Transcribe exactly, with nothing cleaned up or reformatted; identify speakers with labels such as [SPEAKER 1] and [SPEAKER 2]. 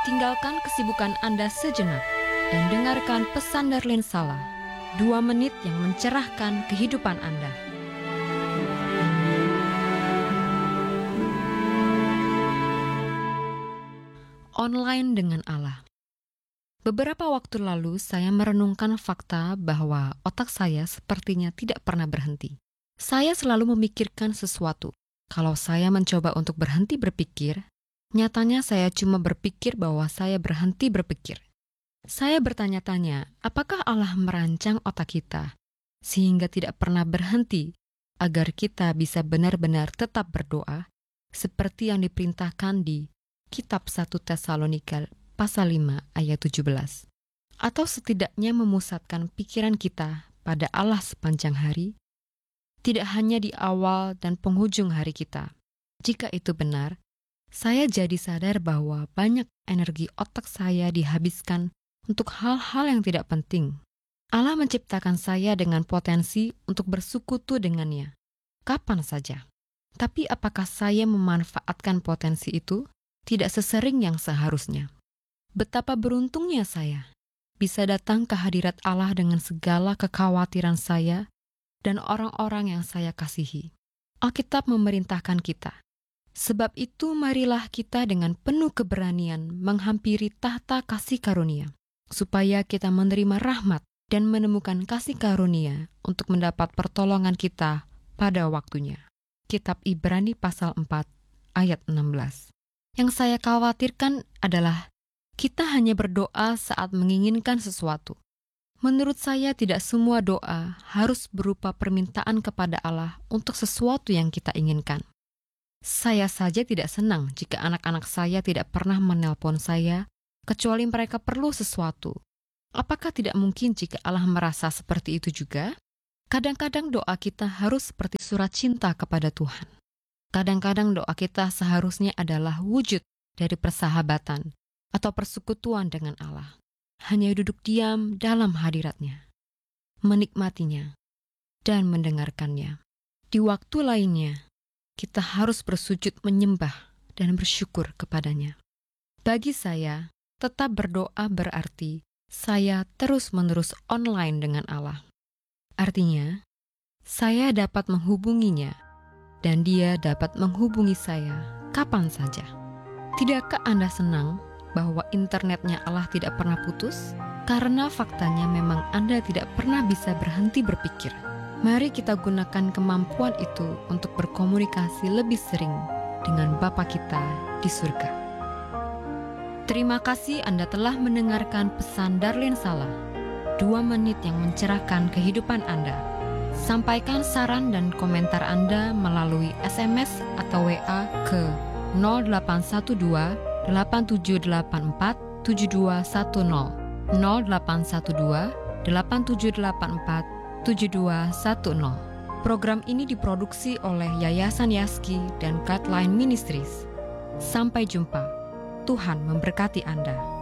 [SPEAKER 1] tinggalkan kesibukan Anda sejenak dan dengarkan pesan Darlene Sala, dua menit yang mencerahkan kehidupan Anda. Online dengan Allah. Beberapa waktu lalu saya merenungkan fakta bahwa otak saya sepertinya tidak pernah berhenti. Saya selalu memikirkan sesuatu. Kalau saya mencoba untuk berhenti berpikir, nyatanya saya cuma berpikir bahwa saya berhenti berpikir. Saya bertanya-tanya, apakah Allah merancang otak kita sehingga tidak pernah berhenti agar kita bisa benar-benar tetap berdoa seperti yang diperintahkan di Kitab satu Tesalonika pasal lima ayat tujuh belas. Atau setidaknya memusatkan pikiran kita pada Allah sepanjang hari, tidak hanya di awal dan penghujung hari kita. Jika itu benar, saya jadi sadar bahwa banyak energi otak saya dihabiskan untuk hal-hal yang tidak penting. Allah menciptakan saya dengan potensi untuk bersekutu dengannya, kapan saja. Tapi apakah saya memanfaatkan potensi itu? Tidak sesering yang seharusnya. Betapa beruntungnya saya bisa datang ke hadirat Allah dengan segala kekhawatiran saya dan orang-orang yang saya kasihi. Alkitab memerintahkan kita. Sebab itu marilah kita dengan penuh keberanian menghampiri tahta kasih karunia, supaya kita menerima rahmat dan menemukan kasih karunia untuk mendapat pertolongan kita pada waktunya. Kitab Ibrani pasal empat ayat enam belas. Yang saya khawatirkan adalah kita hanya berdoa saat menginginkan sesuatu. Menurut saya tidak semua doa harus berupa permintaan kepada Allah untuk sesuatu yang kita inginkan. Saya saja tidak senang jika anak-anak saya tidak pernah menelpon saya, kecuali mereka perlu sesuatu. Apakah tidak mungkin jika Allah merasa seperti itu juga? Kadang-kadang doa kita harus seperti surat cinta kepada Tuhan. Kadang-kadang doa kita seharusnya adalah wujud dari persahabatan atau persekutuan dengan Allah. Hanya duduk diam dalam hadirat-Nya, menikmatinya, dan mendengarkannya. Di waktu lainnya, kita harus bersujud menyembah dan bersyukur kepadanya. Bagi saya, tetap berdoa berarti saya terus-menerus online dengan Allah. Artinya, saya dapat menghubunginya dan dia dapat menghubungi saya kapan saja. Tidakkah Anda senang bahwa internetnya Allah tidak pernah putus? Karena faktanya memang Anda tidak pernah bisa berhenti berpikir. Mari kita gunakan kemampuan itu untuk berkomunikasi lebih sering dengan Bapa kita di surga. Terima kasih Anda telah mendengarkan pesan Darlene Sala, dua menit yang mencerahkan kehidupan Anda. Sampaikan saran dan komentar Anda melalui S M S atau W A ke nol delapan satu dua delapan tujuh delapan empat tujuh dua satu nol nol delapan satu dua delapan tujuh delapan empat tujuh dua satu nol. Program ini diproduksi oleh Yayasan Yaski dan Guideline Ministries. Sampai jumpa. Tuhan memberkati Anda.